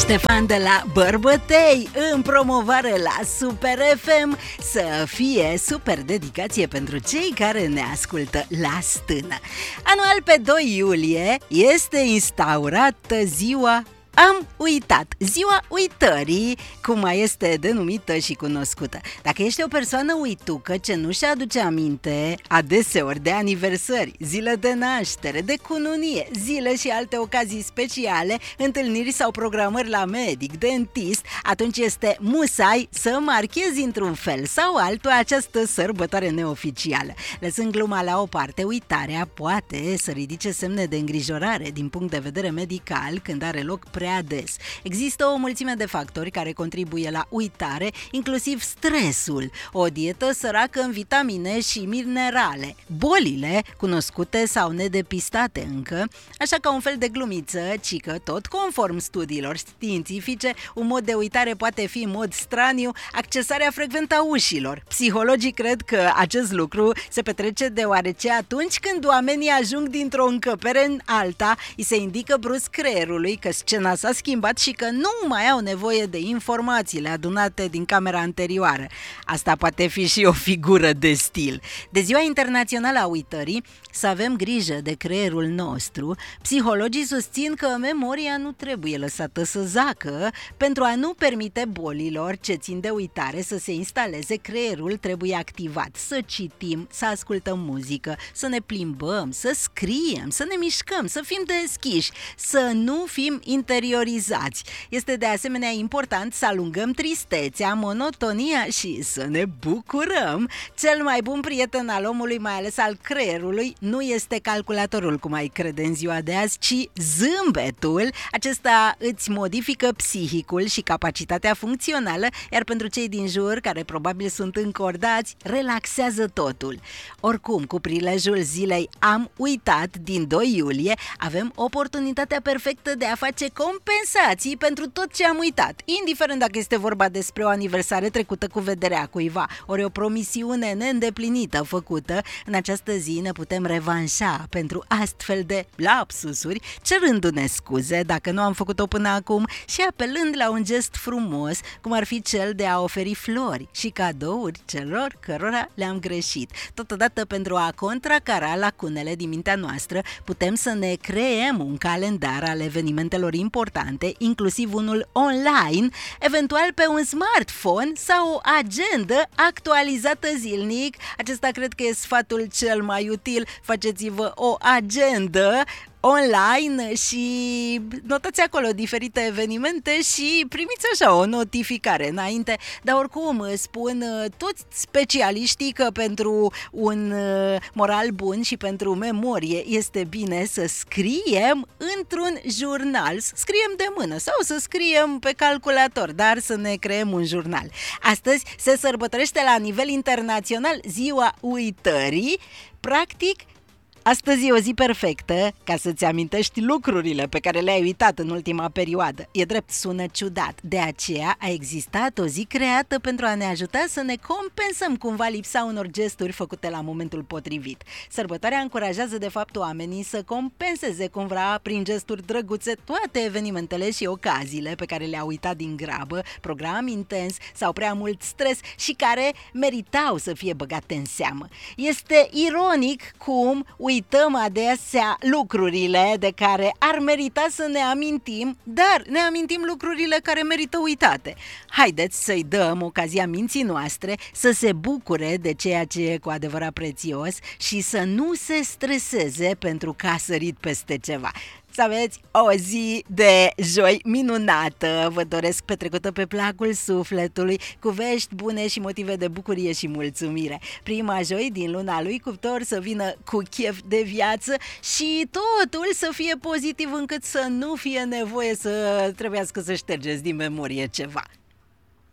Ștefan de la Bărbătei în promovare la Super FM. Să fie super dedicație pentru cei care ne ascultă la stână. Anual pe 2 iulie este instaurată ziua Am uitat, ziua uitării, cum mai este denumită și cunoscută. Dacă ești o persoană uitucă ce nu și aduce aminte adeseori de aniversări, zile de naștere, de cununie, zile și alte ocazii speciale, întâlniri sau programări la medic, dentist, atunci este musai să marchezi într-un fel sau altul această sărbătoare neoficială. Lăsând gluma la o parte, uitarea poate să ridice semne de îngrijorare din punct de vedere medical când are loc prea des. Există o mulțime de factori care contribuie la uitare, inclusiv stresul, o dietă săracă în vitamine și minerale, bolile cunoscute sau nedepistate încă, așa ca un fel de glumiță, ci că tot conform studiilor științifice, un mod de uitare poate fi în mod straniu accesarea frecventă a ușilor. Psihologii cred că acest lucru se petrece deoarece atunci când oamenii ajung dintr-o încăpere în alta, îi se indică brusc creierului că scena s-a schimbat și că nu mai au nevoie de informațiile adunate din camera anterioară. Asta poate fi și o figură de stil. De Ziua Internațională a Uitării, să avem grijă de creierul nostru, psihologii susțin că memoria nu trebuie lăsată să zacă. Pentru a nu permite bolilor ce țin de uitare să se instaleze, creierul trebuie activat. Să citim, să ascultăm muzică, să ne plimbăm, să scriem, să ne mișcăm, să fim deschiși, să nu fim interiorizați. Este de asemenea important să alungăm tristețea, monotonia și să ne bucurăm. Cel mai bun prieten al omului, mai ales al creierului, nu este calculatorul, cum ai crede în ziua de azi, ci zâmbetul. Acesta îți modifică psihicul și capacitatea funcțională, iar pentru cei din jur, care probabil sunt încordați, relaxează totul. Oricum, cu prilejul zilei Am uitat din 2 iulie, avem oportunitatea perfectă de a face compensații pentru tot ce am uitat, indiferent dacă este vorba despre o aniversare trecută cu vederea cuiva, ori o promisiune neîndeplinită făcută. În această zi ne putem revanșa pentru astfel de lapsusuri, cerându-ne scuze dacă nu am făcut-o până acum și apelând la un gest frumos, cum ar fi cel de a oferi flori și cadouri celor cărora le-am greșit. Totodată, pentru a contracara lacunele din mintea noastră, putem să ne creăm un calendar al evenimentelor importante, inclusiv unul online, eventual pe un smartphone sau o agendă actualizată zilnic. Acesta cred că e sfatul cel mai util. Faceți-vă o agendă online și notați acolo diferite evenimente și primiți așa o notificare înainte. Dar oricum spun toți specialiștii că pentru un moral bun și pentru memorie este bine să scriem într-un jurnal. Scriem de mână sau să scriem pe calculator, dar să ne creăm un jurnal. Astăzi se sărbătorește la nivel internațional Ziua Uitării. Practic, astăzi e o zi perfectă ca să-ți amintești lucrurile pe care le-ai uitat în ultima perioadă. E drept, sună ciudat. De aceea a existat o zi creată pentru a ne ajuta să ne compensăm cumva lipsa unor gesturi făcute la momentul potrivit. Sărbătoarea încurajează de fapt oamenii să compenseze cumva prin gesturi drăguțe toate evenimentele și ocaziile pe care le-au uitat din grabă, program intens sau prea mult stres și care meritau să fie băgate în seamă. Este ironic cum uităm adesea lucrurile de care ar merita să ne amintim, dar ne amintim lucrurile care merită uitate. Haideți să-i dăm ocazia minții noastre să se bucure de ceea ce e cu adevărat prețios și să nu se streseze pentru că a sărit peste ceva. Să aveți o zi de joi minunată, vă doresc petrecută pe placul sufletului, cu vești bune și motive de bucurie și mulțumire. Prima joi din luna lui Cuptor să vină cu chef de viață și totul să fie pozitiv încât să nu fie nevoie să trebuiască să ștergeți din memorie ceva.